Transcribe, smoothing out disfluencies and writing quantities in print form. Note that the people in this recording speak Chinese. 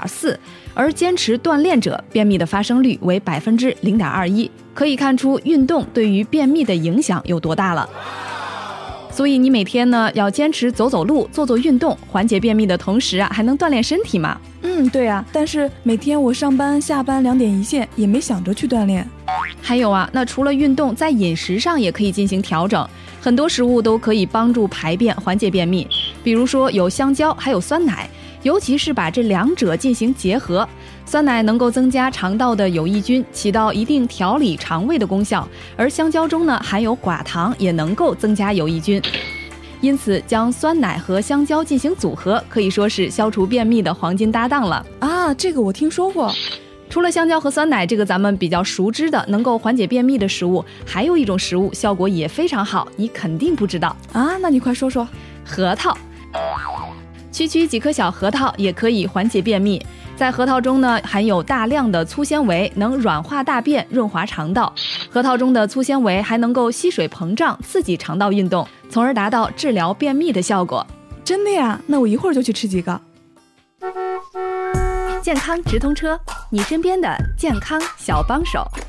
0.4%，而坚持锻炼者便秘的发生率为0.21%，可以看出运动对于便秘的影响有多大了。所以你每天呢要坚持走走路、做做运动，缓解便秘的同时还能锻炼身体嘛。 对啊，但是每天我上班下班2点一线，也没想着去锻炼。 还有啊，那除了运动，在饮食上也可以进行调整，很多食物都可以帮助排便、缓解便秘。比如说有香蕉，还有酸奶，尤其是把这两者进行结合。酸奶能够增加肠道的有益菌，起到一定调理肠胃的功效，而香蕉中呢含有寡糖，也能够增加有益菌。因此将酸奶和香蕉进行组合，可以说是消除便秘的黄金搭档了啊。这个我听说过。 除了香蕉和酸奶这个咱们比较熟知的能够缓解便秘的食物，还有一种食物效果也非常好，你肯定不知道啊。那你快说说。 核桃。区区几颗小核桃也可以缓解便秘。在核桃中呢含有大量的粗纤维，能软化大便，润滑肠道。核桃中的粗纤维还能够吸水膨胀，刺激肠道运动，从而达到治疗便秘的效果。 真的呀？那我一会儿就去吃几个。 健康直通车，你身边的健康小帮手。